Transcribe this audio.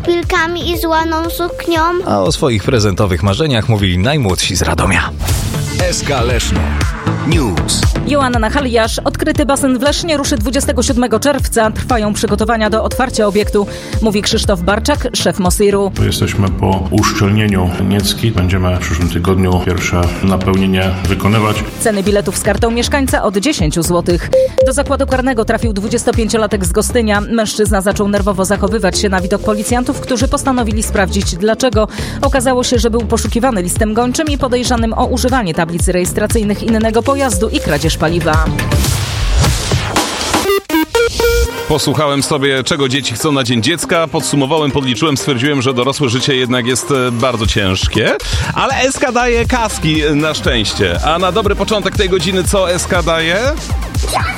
szpilkami i z ładną suknią. A o swoich prezentowych marzeniach mówili najmłodsi z Radomia. SK Leszno. News. Joanna Haliasz. Odkryty basen w Lesznie ruszy 27 czerwca. Trwają przygotowania do otwarcia obiektu, mówi Krzysztof Barczak, szef Mosiru. Jesteśmy po uszczelnieniu Niecki. Będziemy w przyszłym tygodniu pierwsze napełnienie wykonywać. Ceny biletów z kartą mieszkańca od 10 zł. Do zakładu karnego trafił 25-latek z Gostynia. Mężczyzna zaczął nerwowo zachowywać się na widok policjantów, którzy postanowili sprawdzić dlaczego. Okazało się, że był poszukiwany listem gończym i podejrzanym o używanie tablic rejestracyjnych innego pojazdu i kradzież paliwa. Posłuchałem sobie, czego dzieci chcą na Dzień Dziecka, podsumowałem, podliczyłem, stwierdziłem, że dorosłe życie jednak jest bardzo ciężkie, ale SK daje kaski na szczęście. A na dobry początek tej godziny co SK daje?